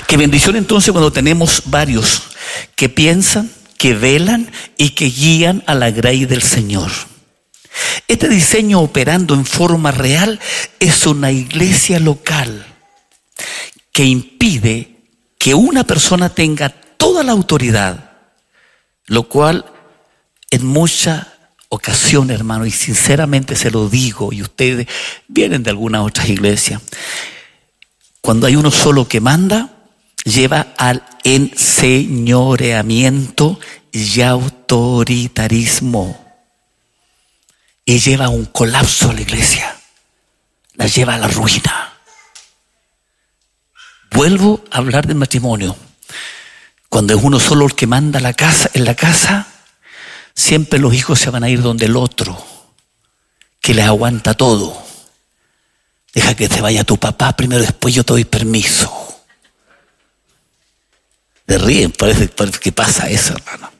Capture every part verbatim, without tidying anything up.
Qué bendición entonces cuando tenemos varios que piensan, que velan y que guían a la grey del Señor. Este diseño operando en forma real es una iglesia local que impide que una persona tenga toda la autoridad, lo cual en muchas ocasiones, hermano, y sinceramente se lo digo, y ustedes vienen de algunas otras iglesias, cuando hay uno solo que manda, lleva al enseñoreamiento y autoritarismo. Y lleva a un colapso a la iglesia. La lleva a la ruina. Vuelvo a hablar del matrimonio. Cuando es uno solo el que manda la casa, en la casa, siempre los hijos se van a ir donde el otro, que les aguanta todo. Deja que te vaya tu papá primero, después yo te doy permiso. Se ríen, parece, parece que pasa eso, hermano.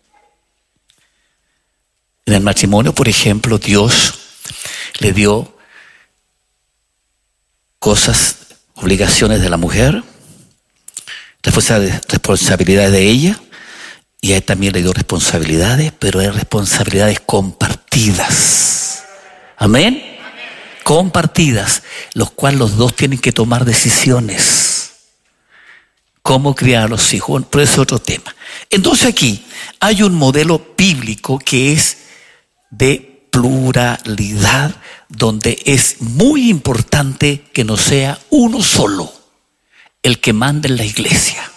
En el matrimonio, por ejemplo, Dios le dio cosas, obligaciones de la mujer, responsabilidades de ella, y a él también le dio responsabilidades, pero hay responsabilidades compartidas. Amén. Amén. Compartidas, los cuales los dos tienen que tomar decisiones. Cómo criar a los hijos, pero ese es otro tema. Entonces aquí hay un modelo bíblico que es de pluralidad, donde es muy importante que no sea uno solo el que manda en la iglesia.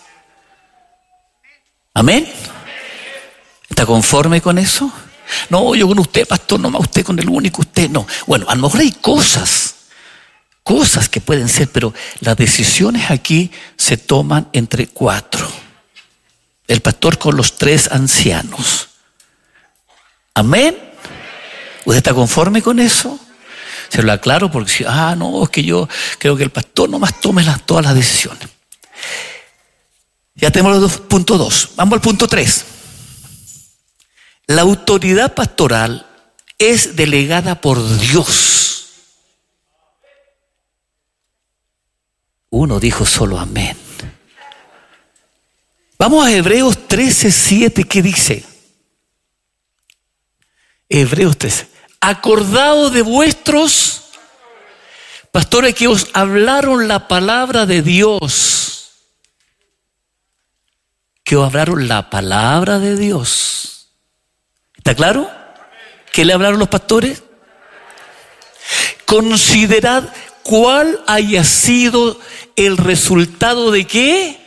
Amén. ¿Está conforme con eso? No, yo con usted, pastor, no más usted con el único, usted no. Bueno, a lo mejor hay cosas, cosas que pueden ser, pero las decisiones aquí se toman entre cuatro. El pastor con los tres ancianos. Amén. ¿Usted está conforme con eso? Se lo aclaro porque si, ah, no, es que yo creo que el pastor nomás tome las, todas las decisiones. Ya tenemos los dos, punto dos. Vamos al punto tres. La autoridad pastoral es delegada por Dios. Uno dijo solo amén. Vamos a Hebreos trece, siete, ¿qué dice? Hebreos trece. Acordaos de vuestros pastores que os hablaron la palabra de Dios. Que os hablaron la palabra de Dios. ¿Está claro? ¿Qué le hablaron los pastores? Considerad cuál haya sido el resultado de qué.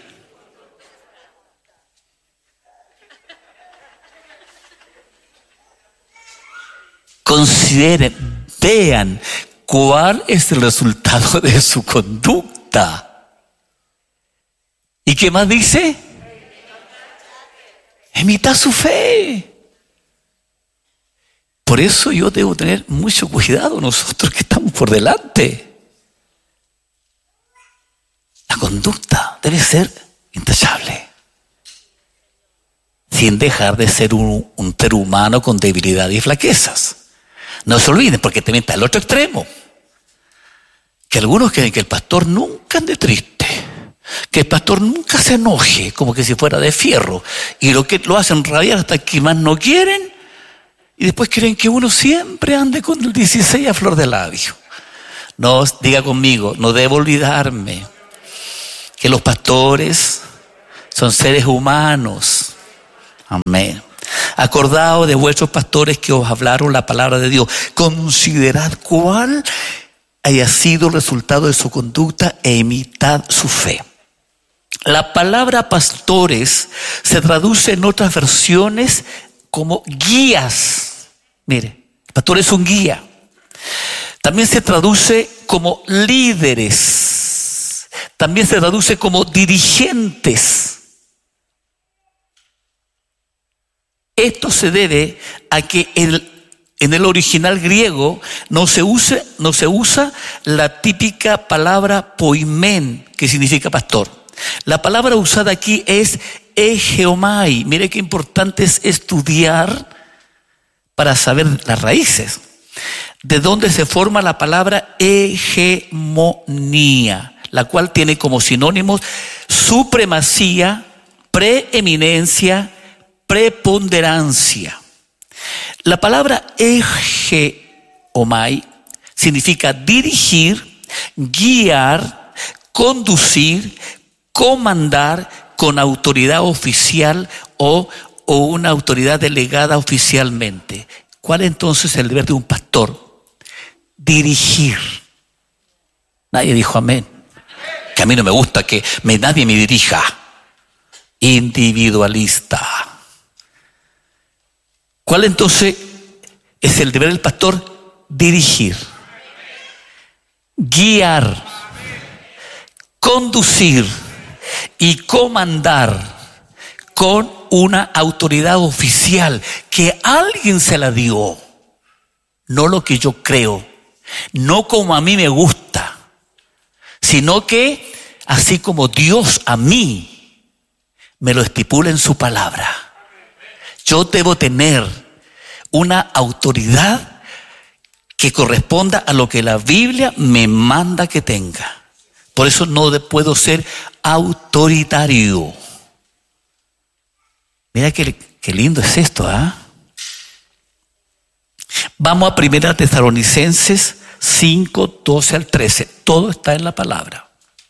Consideren, vean cuál es el resultado de su conducta. ¿Y qué más dice? Imita su fe. Por eso yo debo tener mucho cuidado nosotros que estamos por delante. La conducta debe ser intachable, sin dejar de ser un, un ser humano con debilidad y flaquezas. No se olviden, porque también está el otro extremo. Que algunos creen que el pastor nunca ande triste, que el pastor nunca se enoje, como que si fuera de fierro, y lo que lo hacen rabiar hasta que más no quieren, y después creen que uno siempre ande con el dieciséis a flor de labio. No, diga conmigo, no debo olvidarme que los pastores son seres humanos. Amén. Acordaos de vuestros pastores que os hablaron la palabra de Dios. Considerad cuál haya sido el resultado de su conducta e imitad su fe. La palabra pastores se traduce en otras versiones como guías. Mire, el pastor es un guía. También se traduce como líderes. También se traduce como dirigentes. Esto se debe a que el, en el original griego no se usa, no se usa la típica palabra poimen, que significa pastor. La palabra usada aquí es egeomai. Mire qué importante es estudiar para saber las raíces. De dónde se forma la palabra hegemonía. la cual tiene como sinónimos supremacía, preeminencia, preponderancia. La palabra egeomai significa dirigir, guiar, conducir, comandar con autoridad oficial o, o una autoridad delegada oficialmente. ¿Cuál entonces es el deber de un pastor? Dirigir. Nadie dijo amén. Que a mí no me gusta que me, nadie me dirija. Individualista. ¿Cuál entonces es el deber del pastor? Dirigir, guiar, conducir y comandar con una autoridad oficial que alguien se la dio. No lo que yo creo, no como a mí me gusta, sino que así como Dios a mí me lo estipula en su palabra. Yo debo tener una autoridad que corresponda a lo que la Biblia me manda que tenga. Por eso no puedo ser autoritario. Mira qué, qué lindo es esto, ¿ah? ¿eh? Vamos a Primera Tesalonicenses cinco, doce al trece. Todo está en la palabra.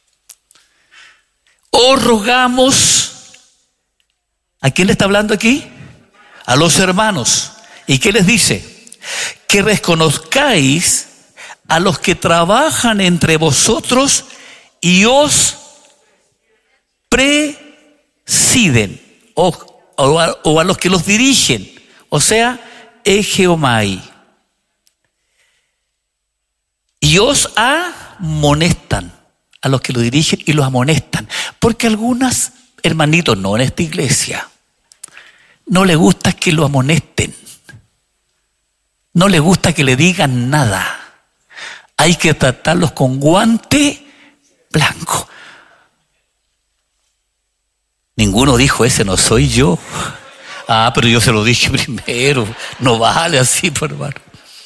Os rogamos. ¿A quién le está hablando aquí? A los hermanos. ¿Y qué les dice? Que reconozcáis a los que trabajan entre vosotros y os presiden, o, o, a, o a los que los dirigen, o sea, egeomai. Y os amonestan, a los que lo dirigen y los amonestan, porque algunos hermanitos, no en esta iglesia, no le gusta que lo amonesten. No le gusta que le digan nada. Hay que tratarlos con guante blanco. Ninguno dijo, ese no soy yo. Ah, pero yo se lo dije primero. No vale así, por hermano.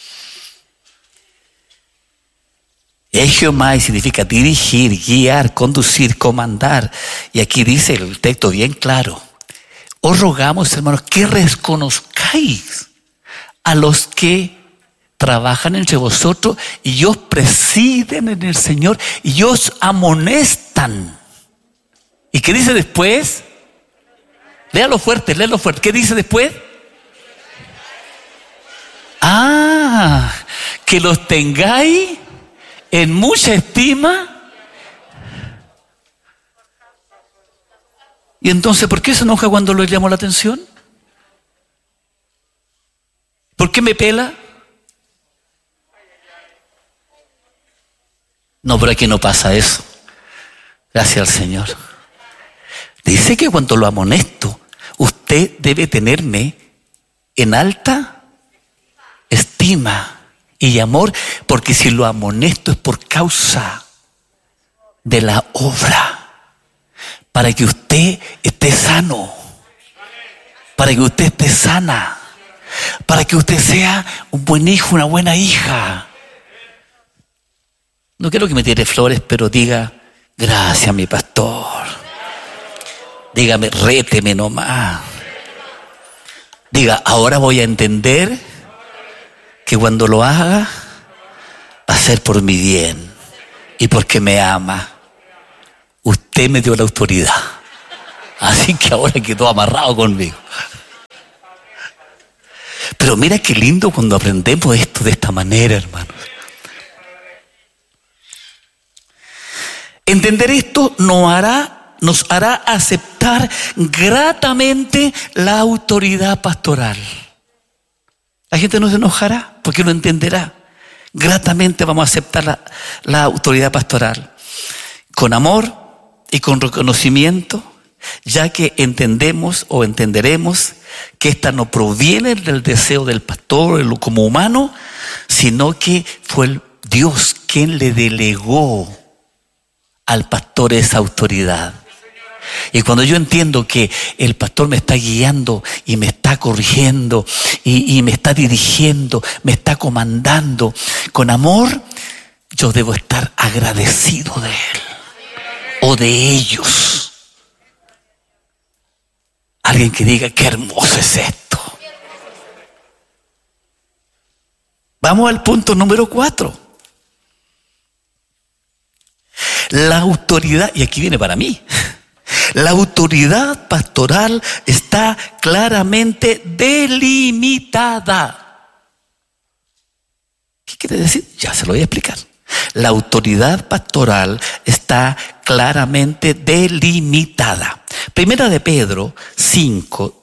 Egeomai significa dirigir, guiar, conducir, comandar. Y aquí dice el texto bien claro. Os rogamos, hermanos, que reconozcáis a los que trabajan entre vosotros y os presiden en el Señor y os amonestan. ¿Y qué dice después? Léalo fuerte, léalo fuerte. ¿Qué dice después? Ah, que los tengáis en mucha estima. Y entonces, ¿por qué se enoja cuando le llamo la atención? ¿Por qué me pela? No, pero aquí no pasa eso. Gracias al Señor. Dice que cuando lo amonesto, usted debe tenerme en alta estima y amor, porque si lo amonesto es por causa de la obra, para que usted esté sano, para que usted esté sana, para que usted sea un buen hijo, una buena hija. No quiero que me tire flores, pero diga, gracias mi pastor. Dígame, réteme nomás. Diga, ahora voy a entender que cuando lo haga va a ser por mi bien y porque me ama. Usted me dio la autoridad, así que ahora quedó amarrado conmigo. Pero mira qué lindo cuando aprendemos esto de esta manera, hermanos. Entender esto nos hará, nos hará aceptar gratamente la autoridad pastoral. La gente no se enojará porque lo entenderá. Gratamente vamos a aceptar la, la autoridad pastoral. Con amor y con reconocimiento, ya que entendemos o entenderemos que esta no proviene del deseo del pastor como humano, sino que fue el Dios quien le delegó al pastor esa autoridad. Y cuando yo entiendo que el pastor me está guiando y me está corrigiendo y, y me está dirigiendo, me está comandando con amor, yo debo estar agradecido de él. de ellos. Alguien que diga, qué hermoso es esto. Vamos al punto número cuatro. La autoridad, y aquí viene para mí, la autoridad pastoral está claramente delimitada. ¿Qué quiere decir? Ya se lo voy a explicar. La autoridad pastoral está claramente delimitada. Primera de Pedro cinco.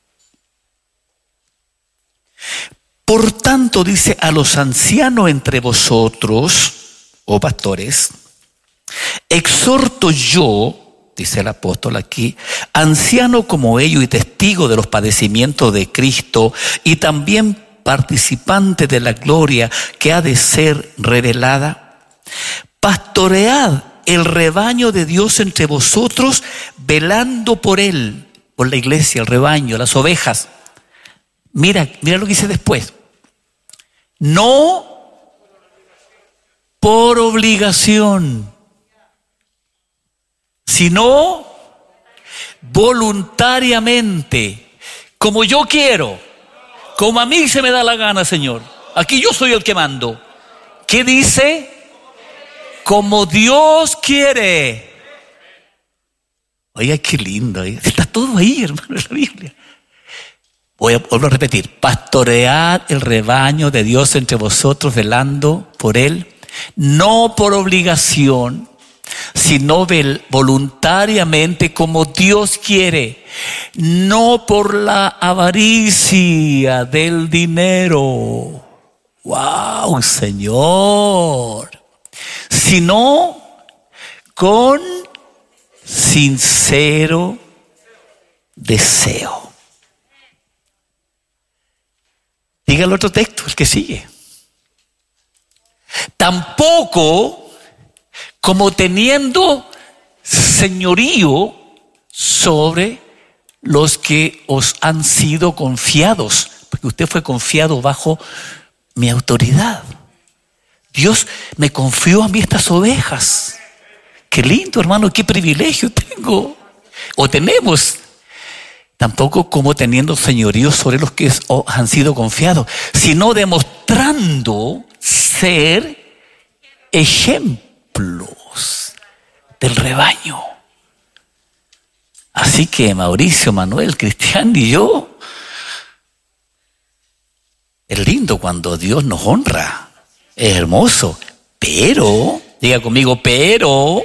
Por tanto, dice, a los ancianos entre vosotros, oh pastores, exhorto yo, dice el apóstol aquí, anciano como ellos y testigo de los padecimientos de Cristo y también participante de la gloria que ha de ser revelada, pastoread el rebaño de Dios entre vosotros, velando por él, por la iglesia, el rebaño, las ovejas. Mira, mira lo que dice después. No por obligación, sino voluntariamente, como yo quiero, como a mí se me da la gana, Señor. Aquí yo soy el que mando. ¿Qué dice? Como Dios quiere. Oiga, qué lindo. Está todo ahí, hermano, en la Biblia. Voy a volver a repetir. Pastoread el rebaño de Dios entre vosotros, velando por él, no por obligación, sino voluntariamente, como Dios quiere, no por la avaricia del dinero. ¡Wow, Señor! Sino con sincero deseo. Diga el otro texto, el que sigue. Tampoco como teniendo señorío sobre los que os han sido confiados, porque usted fue confiado bajo mi autoridad. Dios me confió a mí estas ovejas. Qué lindo, hermano, qué privilegio tengo o tenemos. Tampoco como teniendo señorío sobre los que han sido confiados, sino demostrando ser ejemplos del rebaño. Así que Mauricio, Manuel, Cristian y yo, es lindo cuando Dios nos honra, es hermoso, pero, diga conmigo, pero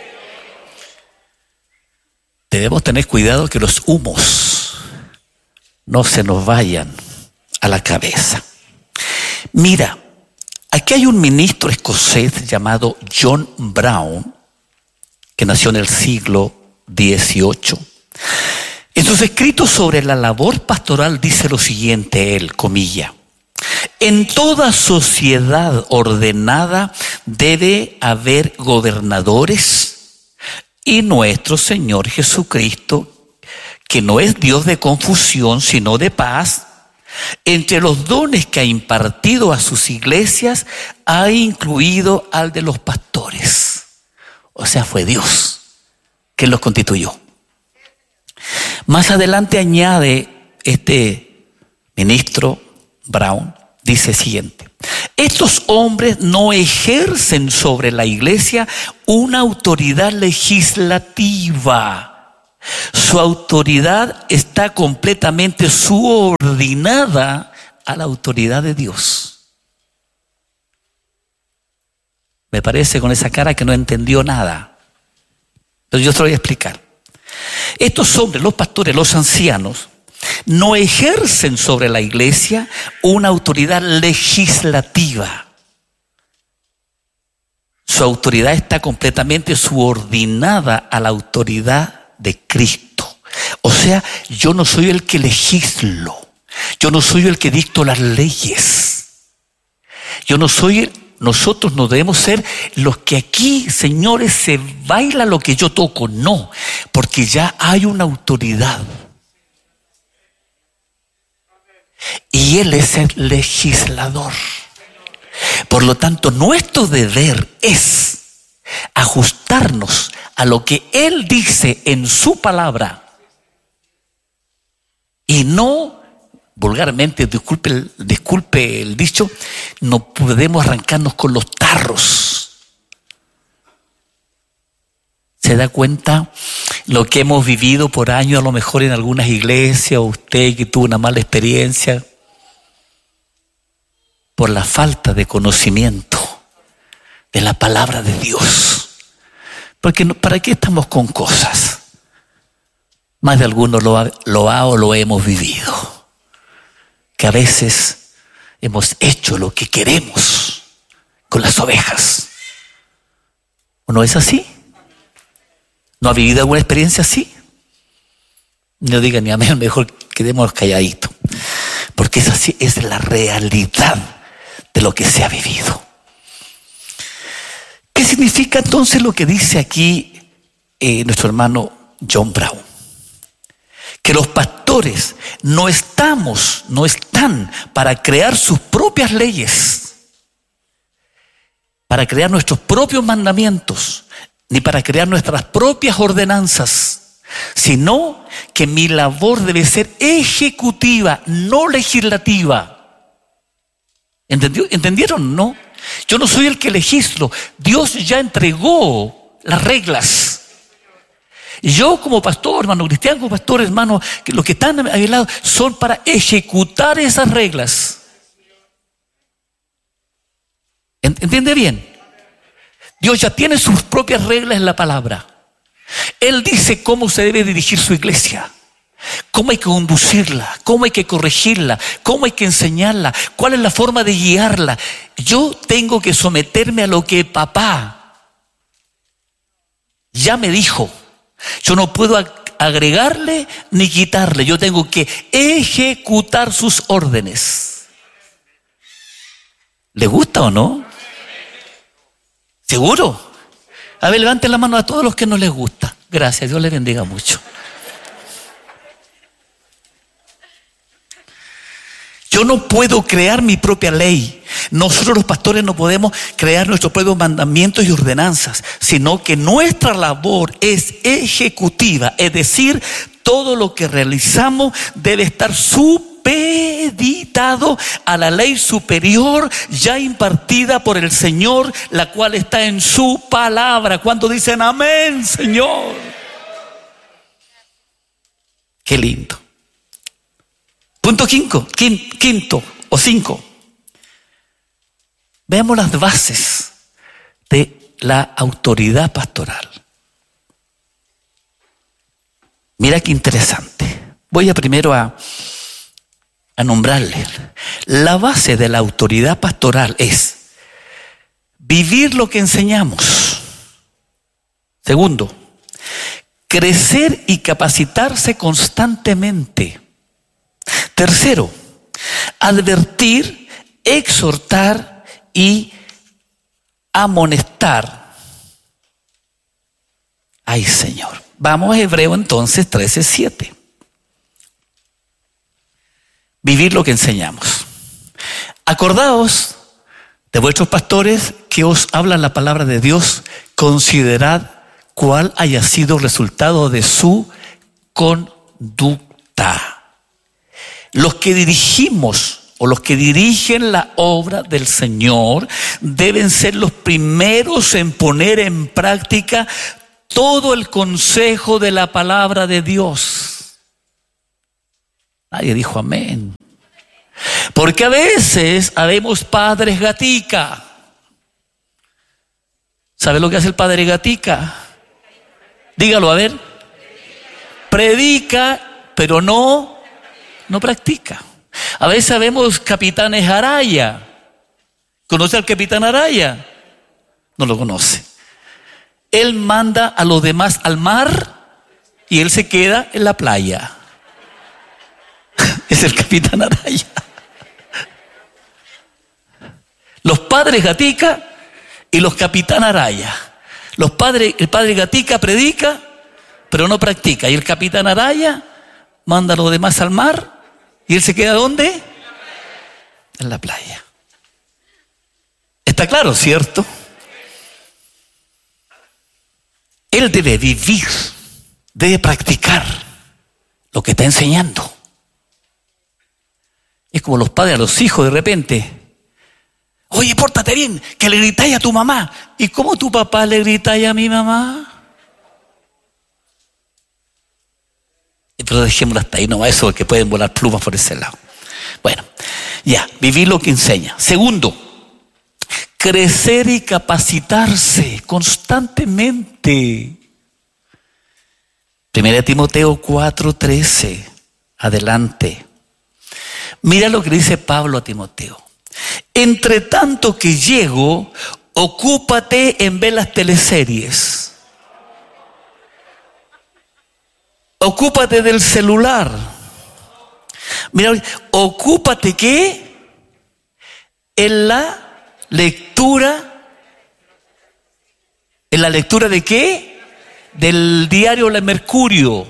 debemos tener cuidado que los humos no se nos vayan a la cabeza. Mira, aquí hay un ministro escocés llamado John Brown, que nació en el siglo dieciocho. En sus escritos sobre la labor pastoral dice lo siguiente, él, comilla: en toda sociedad ordenada debe haber gobernadores, y nuestro Señor Jesucristo, que no es Dios de confusión, sino de paz, entre los dones que ha impartido a sus iglesias, ha incluido al de los pastores. O sea, fue Dios que los constituyó. Más adelante añade este ministro Brown, dice siguiente: estos hombres no ejercen sobre la iglesia una autoridad legislativa. Su autoridad está completamente subordinada a la autoridad de Dios. Me parece con esa cara que no entendió nada, pero yo se lo voy a explicar. Estos hombres, los pastores, los ancianos, no ejercen sobre la iglesia una autoridad legislativa. Su autoridad está completamente subordinada a la autoridad de Cristo. O sea, yo no soy el que legislo, yo no soy el que dicto las leyes, yo no soy el, nosotros no debemos ser los que aquí, señores, se baila lo que yo toco. No, porque ya hay una autoridad y Él es el legislador. Por lo tanto, nuestro deber es ajustarnos a lo que Él dice en su palabra. Y no, vulgarmente, disculpe el, disculpe el dicho, no podemos arrancarnos con los tarros. ¿Se da cuenta lo que hemos vivido por años, a lo mejor en algunas iglesias, o usted que tuvo una mala experiencia, por la falta de conocimiento de la palabra de Dios? Porque no, ¿para qué estamos con cosas? Más de algunos lo ha, lo ha o lo hemos vivido, que a veces hemos hecho lo que queremos con las ovejas. ¿O no es así? ¿No ha vivido alguna experiencia así? No digan ni amén, mejor quedémonos calladitos, porque es así, es la realidad de lo que se ha vivido. ¿Qué significa entonces lo que dice aquí eh, nuestro hermano John Brown? Que los pastores no estamos, no están para crear sus propias leyes, para crear nuestros propios mandamientos, ni para crear nuestras propias ordenanzas, sino que mi labor debe ser ejecutiva, no legislativa. ¿Entendió? ¿Entendieron? No. Yo no soy el que legislo. Dios ya entregó las reglas. Yo como pastor, hermano cristiano, como pastor, hermano, que los que están a mi lado son para ejecutar esas reglas. ¿Entiende bien? Dios ya tiene sus propias reglas en la palabra. Él dice cómo se debe dirigir su iglesia, cómo hay que conducirla, cómo hay que corregirla, cómo hay que enseñarla, cuál es la forma de guiarla. Yo tengo que someterme a lo que papá ya me dijo. Yo no puedo agregarle ni quitarle. Yo tengo que ejecutar sus órdenes. ¿Le gusta o no? ¿Seguro? A ver, levanten la mano a todos los que no les gusta. Gracias, Dios les bendiga mucho. Yo no puedo crear mi propia ley. Nosotros los pastores no podemos crear nuestros propios mandamientos y ordenanzas, sino que nuestra labor es ejecutiva, es decir, todo lo que realizamos debe estar supeditado a la ley superior ya impartida por el Señor, la cual está en su palabra. ¿Cuántos dicen amén, Señor? Qué lindo. Punto quinto, quinto o cinco. Veamos las bases de la autoridad pastoral. Mira qué interesante. Voy a primero a, a nombrarle. La base de la autoridad pastoral es vivir lo que enseñamos. Segundo, crecer y capacitarse constantemente. Tercero, advertir, exhortar y amonestar. Ay, Señor. Vamos a Hebreo entonces trece siete. Vivir lo que enseñamos. Acordaos de vuestros pastores que os hablan la palabra de Dios. Considerad cuál haya sido el resultado de su conducta. Los que dirigimos o los que dirigen la obra del Señor deben ser los primeros en poner en práctica todo el consejo de la palabra de Dios. Nadie dijo amén. Porque a veces habemos padres gatica. ¿Sabe lo que hace el padre gatica? Dígalo, a ver. Predica, pero no No practica. A veces vemos capitanes Araya. ¿Conoce al capitán Araya? No lo conoce. Él manda a los demás al mar y él se queda en la playa. Es el capitán Araya. Los padres Gatica y los capitán Araya. Los padres, el padre Gatica predica, pero no practica. Y el capitán Araya manda a los demás al mar. ¿Y él se queda dónde? En la playa. ¿Está claro, cierto? Él debe vivir, debe practicar lo que está enseñando. Es como los padres a los hijos de repente. Oye, pórtate bien, que le gritáis a tu mamá. ¿Y cómo tu papá le gritáis a mi mamá? Pero dejémoslo hasta ahí, no va eso, porque pueden volar plumas por ese lado. Bueno, ya, vivir lo que enseña. Segundo, crecer y capacitarse constantemente. Primera Timoteo cuatro trece, adelante. Mira lo que dice Pablo a Timoteo. Entre tanto que llego, ocúpate en ver las teleseries. Ocúpate del celular. Mira, ocúpate ¿qué? En la lectura. ¿En la lectura de qué? Del diario El Mercurio.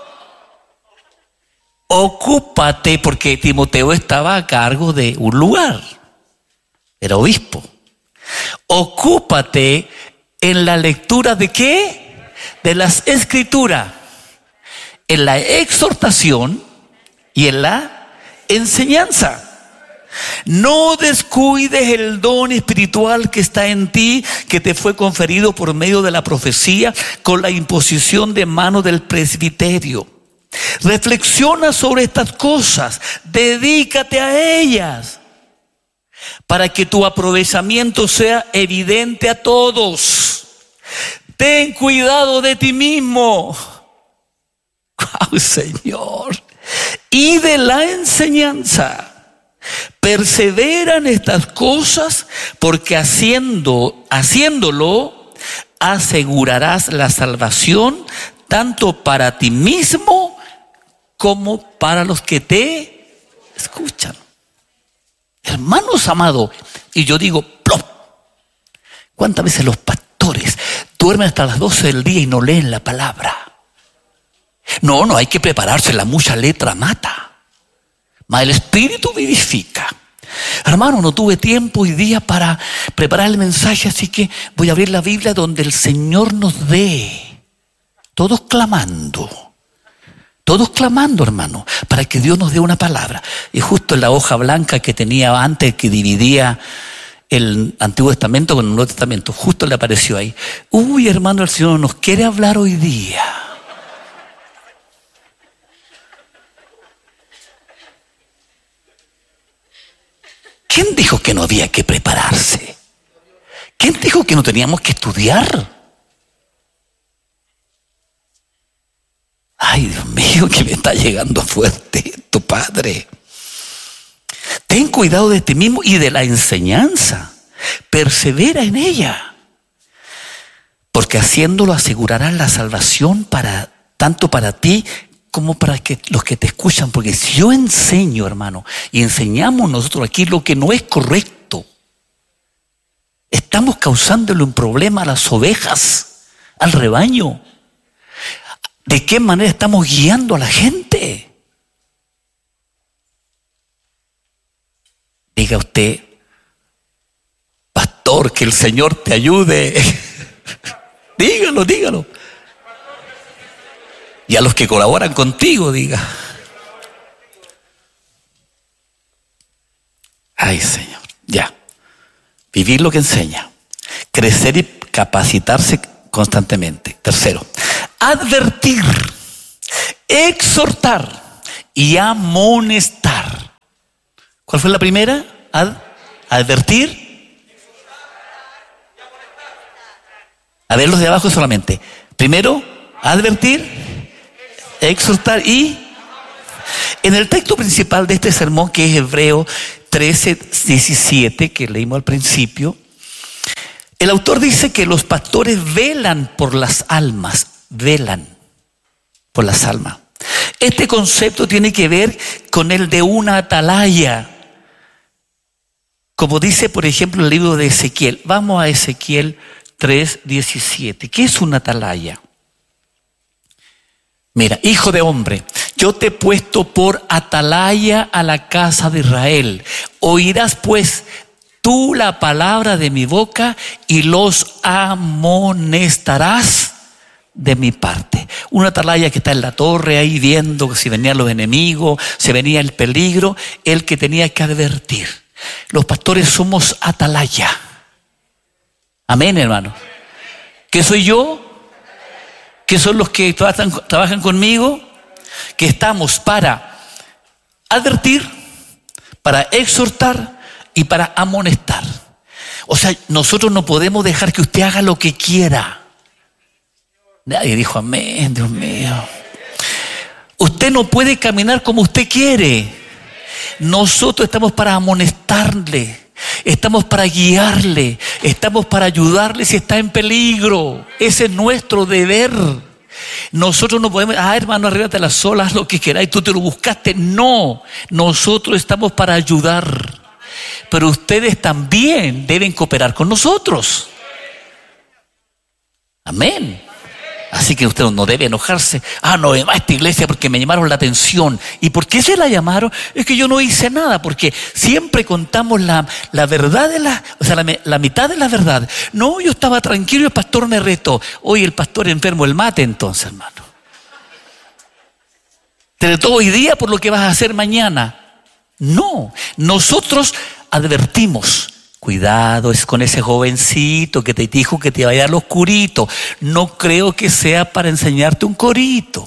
Ocúpate, porque Timoteo estaba a cargo de un lugar. Era obispo. Ocúpate en la lectura de qué? De las Escrituras. En la exhortación y en la enseñanza. No descuides el don espiritual que está en ti, que te fue conferido por medio de la profecía, con la imposición de mano del presbiterio. Reflexiona sobre estas cosas, dedícate a ellas, para que tu aprovechamiento sea evidente a todos. Ten cuidado de ti mismo. ¡Wow, Señor! Y de la enseñanza. Persevera en estas cosas, porque haciendo, haciéndolo, asegurarás la salvación tanto para ti mismo como para los que te escuchan. Hermanos amados, y yo digo, ¡plop! ¿Cuántas veces los pastores duermen hasta las doce del día y no leen la palabra? No, no hay que prepararse, la mucha letra mata, mas el Espíritu vivifica. Hermano, no tuve tiempo hoy día para preparar el mensaje, así que voy a abrir la Biblia donde el Señor nos dé, todos clamando, todos clamando, hermano, para que Dios nos dé una palabra. Y justo en la hoja blanca que tenía antes, que dividía el Antiguo Testamento con el Nuevo Testamento, justo le apareció ahí. Uy, hermano, el Señor nos quiere hablar hoy día. ¿Quién dijo que no había que prepararse? ¿Quién dijo que no teníamos que estudiar? Ay, Dios mío, que me está llegando fuerte tu Padre. Ten cuidado de ti mismo y de la enseñanza. Persevera en ella. Porque haciéndolo asegurarás la salvación para, tanto para ti como para que los que te escuchan. Porque si yo enseño, hermano, y enseñamos nosotros aquí lo que no es correcto, estamos causándole un problema a las ovejas, al rebaño. ¿De qué manera estamos guiando a la gente? Diga usted, pastor, que el Señor te ayude. Dígalo, dígalo. Y a los que colaboran contigo, diga. Ay, Señor, ya. Vivir lo que enseña. Crecer y capacitarse constantemente. Tercero, advertir, exhortar y amonestar. ¿Cuál fue la primera? Ad, advertir. A ver los de abajo solamente. Primero, advertir, exhortar y... En el texto principal de este sermón, que es Hebreo trece, diecisiete, que leímos al principio, el autor dice que los pastores velan por las almas, velan por las almas. Este concepto tiene que ver con el de una atalaya. Como dice, por ejemplo, el libro de Ezequiel. Vamos a Ezequiel tres, diecisiete. ¿Qué es una atalaya? Mira, hijo de hombre, yo te he puesto por atalaya a la casa de Israel. Oirás pues tú la palabra de mi boca y los amonestarás de mi parte. Un atalaya que está en la torre ahí viendo si venían los enemigos, si venía el peligro, el que tenía que advertir. Los pastores somos atalaya. Amén, hermano. ¿Qué soy yo? ¿Qué son los que trabajan, trabajan conmigo? Que estamos para advertir, para exhortar y para amonestar. O sea, nosotros no podemos dejar que usted haga lo que quiera. Nadie dijo amén, Dios mío. Usted no puede caminar como usted quiere. Nosotros estamos para amonestarle, estamos para guiarle, estamos para ayudarle si está en peligro. Ese es nuestro deber. Nosotros no podemos, ah, hermano, arréglate las olas, lo que queráis, tú te lo buscaste. No, nosotros estamos para ayudar. Pero ustedes también deben cooperar con nosotros. Amén. Así que usted no debe enojarse. Ah, no, a esta iglesia porque me llamaron la atención. ¿Y por qué se la llamaron? Es que yo no hice nada, porque siempre contamos la, la verdad de la, o sea, la, la mitad de la verdad. No, yo estaba tranquilo y el pastor me retó. Hoy el pastor enfermo, el mate entonces, hermano. Te retó hoy día por lo que vas a hacer mañana. No, nosotros advertimos. Cuidado es con ese jovencito que te dijo que te vaya al oscurito. No creo que sea para enseñarte un corito.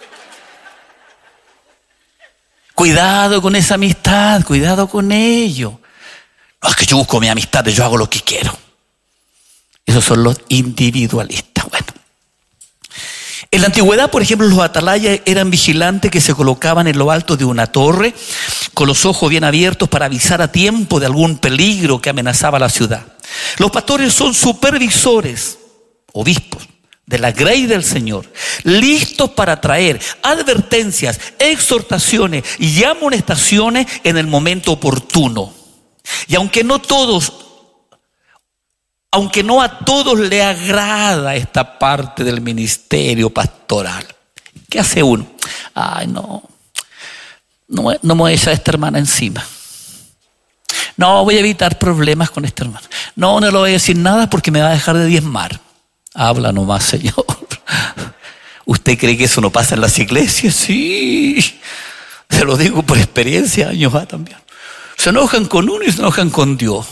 Cuidado con esa amistad, cuidado con ello. No, es que yo busco mi amistad, yo hago lo que quiero. Esos son los individualistas. Bueno, en la antigüedad, por ejemplo, los atalayas eran vigilantes que se colocaban en lo alto de una torre con los ojos bien abiertos para avisar a tiempo de algún peligro que amenazaba la ciudad. Los pastores son supervisores, obispos, de la grey del Señor, listos para traer advertencias, exhortaciones y amonestaciones en el momento oportuno. Y aunque no todos, aunque no a todos le agrada esta parte del ministerio pastoral, ¿qué hace uno? Ay, no, no, no me voy a echar a esta hermana encima. No, voy a evitar problemas con esta hermana. No, no le voy a decir nada porque me va a dejar de diezmar. Habla nomás, Señor. ¿Usted cree que eso no pasa en las iglesias? Sí, se lo digo por experiencia, años va también. Se enojan con uno y se enojan con Dios.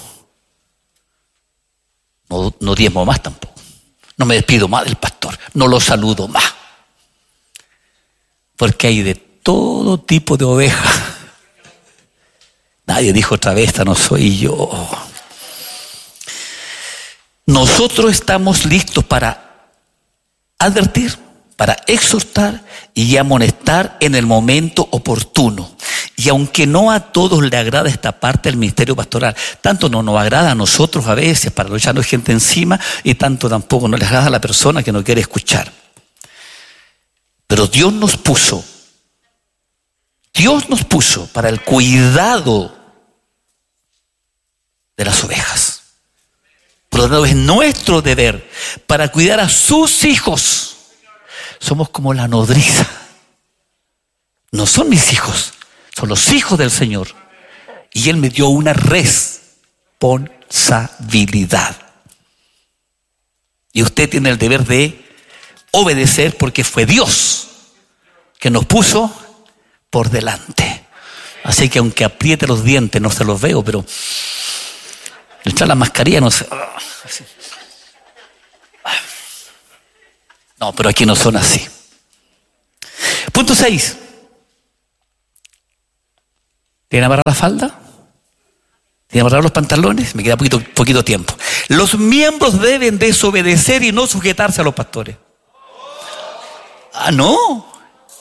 No, no diezmo más tampoco. No me despido más del pastor. No lo saludo más. Porque hay de todo tipo de ovejas. Nadie dijo otra vez, esta no soy yo. Nosotros estamos listos para advertir, para exhortar y amonestar en el momento oportuno. Y aunque no a todos le agrada esta parte del ministerio pastoral, tanto no nos agrada a nosotros a veces para no echarnos gente encima, y tanto tampoco no le agrada a la persona que no quiere escuchar. Pero Dios nos puso, Dios nos puso para el cuidado de las ovejas. Por lo tanto, es nuestro deber para cuidar a sus hijos. Somos como la nodriza. No son mis hijos, son los hijos del Señor. Y Él me dio una responsabilidad. Y usted tiene el deber de obedecer porque fue Dios que nos puso por delante. Así que aunque apriete los dientes, no se los veo, pero echar la mascarilla no sé. No, pero aquí no son así. Punto seis. ¿Tienen amarrar la falda? ¿Tienen amarrar los pantalones? Me queda poquito, poquito tiempo. Los miembros deben desobedecer y no sujetarse a los pastores. Ah, no.